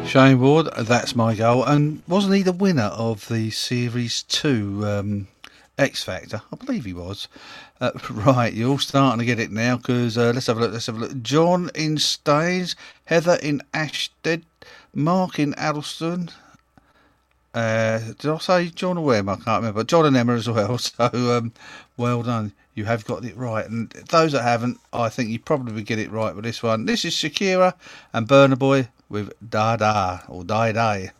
Shane Ward, that's my goal. And wasn't he the winner of the Series 2 X Factor? I believe he was. Right, you're all starting to get it now, because let's have a look. John in Staines, Heather in Ashted, Mark in Addleston. Did I say John or Em? I can't remember. John and Emma as well. So, well done. You have got it right. And those that haven't, I think you probably would get it right with this one. This is Shakira and Burna Boy with Da Da, or Die Die.